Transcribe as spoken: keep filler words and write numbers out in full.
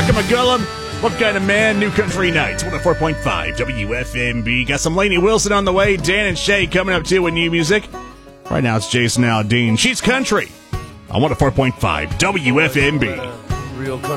Malcolm McGullum. What Kind of Man? New Country Nights. one oh four point five W F M B. Got some Lainey Wilson on the way. Dan and Shay coming up too with new music. Right now it's Jason Aldean. She's country on one oh four point five W F M B. Real country.